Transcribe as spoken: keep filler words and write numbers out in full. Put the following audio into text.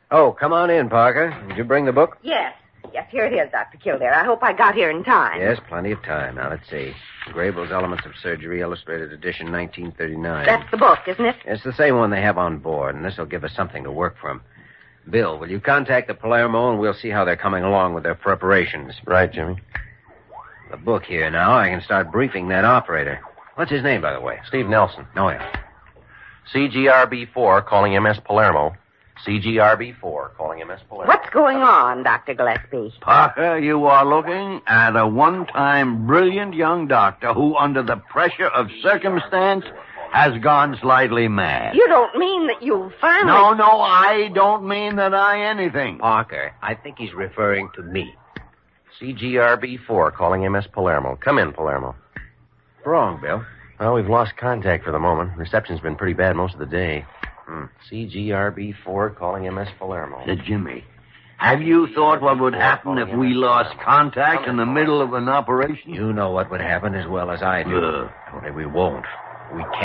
Oh, come on in, Parker. Did you bring the book? Yes. Yes, here it is, Doctor Kildare. I hope I got here in time. Yes, plenty of time. Now, let's see. Grable's Elements of Surgery, Illustrated Edition, nineteen thirty-nine. That's the book, isn't it? It's the same one they have on board, and this will give us something to work from. Bill, will you contact the Palermo, and we'll see how they're coming along with their preparations. Right, Jimmy. The book here now, I can start briefing that operator. What's his name, by the way? Steve Nelson. Oh, yeah. C G R B four calling M S Palermo. C G R B four calling M S Palermo. What's going on, Doctor Gillespie? Parker, you are looking at a one-time brilliant young doctor who, under the pressure of circumstance, has gone slightly mad. You don't mean that you finally... No, no, I don't mean that I anything. Parker, I think he's referring to me. C G R B four calling M S Palermo. Come in, Palermo. What's wrong, Bill? Well, we've lost contact for the moment. Reception's been pretty bad most of the day. Hmm. C G R B four calling M S Palermo. Uh, Jimmy, have you thought what would happen if we lost contact in the middle of an operation? You know what would happen as well as I do. Uh. Only we won't. We can't.